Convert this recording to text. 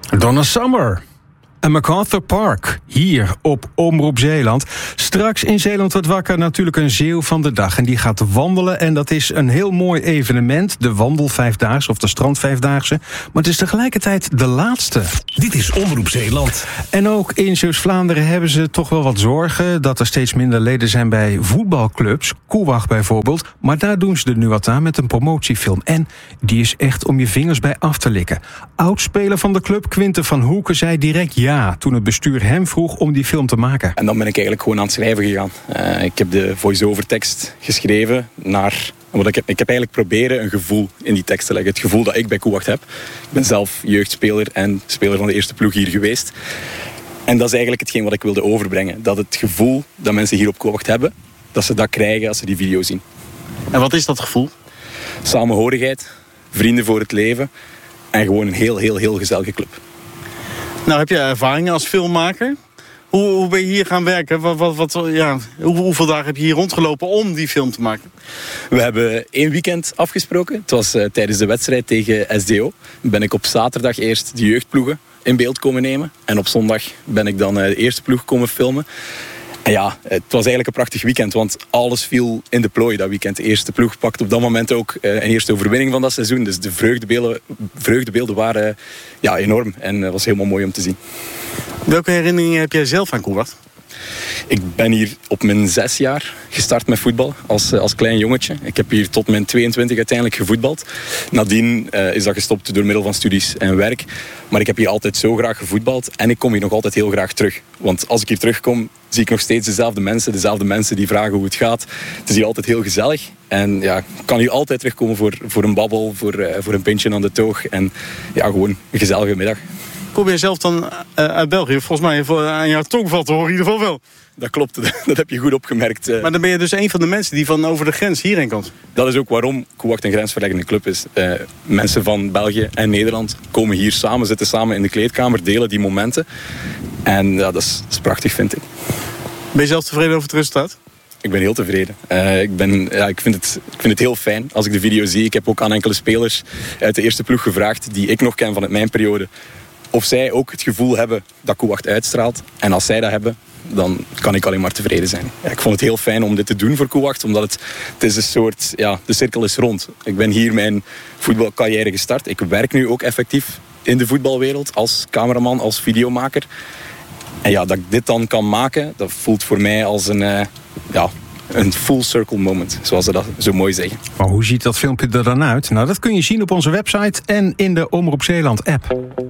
Donna Summer en MacArthur Park, hier op Omroep Zeeland. Straks in Zeeland wordt wakker natuurlijk een Zeeuw van de dag. En die gaat wandelen en dat is een heel mooi evenement. De wandelvijfdaagse of de strandvijfdaagse. Maar het is tegelijkertijd de laatste. Dit is Omroep Zeeland. En ook in Zeeuws-Vlaanderen hebben ze toch wel wat zorgen dat er steeds minder leden zijn bij voetbalclubs. Koewacht bijvoorbeeld. Maar daar doen ze er nu wat aan met een promotiefilm. En die is echt om je vingers bij af te likken. Oudspeler van de club, Quinten van Hoeken, zei direct ja toen het bestuur hem vroeg om die film te maken. En dan ben ik eigenlijk gewoon aan het schrijven gegaan. Ik heb de voice-over tekst geschreven naar... Want ik heb eigenlijk proberen een gevoel in die tekst te leggen. Het gevoel dat ik bij Koewacht heb. Ik ben zelf jeugdspeler en speler van de eerste ploeg hier geweest. En dat is eigenlijk hetgeen wat ik wilde overbrengen. Dat het gevoel dat mensen hier op Koewacht hebben, dat ze dat krijgen als ze die video zien. En wat is dat gevoel? Samenhorigheid, vrienden voor het leven en gewoon een heel gezellige club. Nou, heb je ervaringen als filmmaker? Hoe ben je hier gaan werken? Hoeveel dagen heb je hier rondgelopen om die film te maken? We hebben 1 weekend afgesproken. Het was tijdens de wedstrijd tegen SDO. Ben ik op zaterdag eerst de jeugdploegen in beeld komen nemen. En op zondag ben ik dan de eerste ploeg komen filmen. En ja, het was eigenlijk een prachtig weekend, want alles viel in de plooi dat weekend. De eerste ploeg pakte op dat moment ook een eerste overwinning van dat seizoen. Dus de vreugdebeelden waren enorm en het was helemaal mooi om te zien. Welke herinneringen heb jij zelf aan Koewacht? Ik ben hier op mijn 6 jaar gestart met voetbal, als klein jongetje. Ik heb hier tot mijn 22 uiteindelijk gevoetbald. Nadien is dat gestopt door middel van studies en werk. Maar ik heb hier altijd zo graag gevoetbald en ik kom hier nog altijd heel graag terug. Want als ik hier terugkom, zie ik nog steeds dezelfde mensen die vragen hoe het gaat. Het is hier altijd heel gezellig. En ja, ik kan hier altijd terugkomen voor een babbel, voor een pintje aan de toog. En ja, gewoon een gezellige middag. Kom jij zelf dan uit België? Volgens mij aan jouw tongval te horen in ieder geval wel. Dat klopt, dat heb je goed opgemerkt. Maar dan ben je dus een van de mensen die van over de grens hierheen komt. Dat is ook waarom Koewacht een grensverleggende club is. Mensen van België en Nederland komen hier samen, zitten samen in de kleedkamer, delen die momenten. En ja, dat is prachtig, vind ik. Ben je zelf tevreden over het resultaat? Ik ben heel tevreden. Ik vind het heel fijn als ik de video zie. Ik heb ook aan enkele spelers uit de eerste ploeg gevraagd die ik nog ken van mijn periode, of zij ook het gevoel hebben dat Koewacht uitstraalt. En als zij dat hebben, dan kan ik alleen maar tevreden zijn. Ja, ik vond het heel fijn om dit te doen voor Koewacht, omdat het is een soort, de cirkel is rond. Ik ben hier mijn voetbalcarrière gestart. Ik werk nu ook effectief in de voetbalwereld als cameraman, als videomaker. En ja, dat ik dit dan kan maken, dat voelt voor mij als een full circle moment, zoals ze dat zo mooi zeggen. Maar hoe ziet dat filmpje er dan uit? Nou, dat kun je zien op onze website en in de Omroep Zeeland app.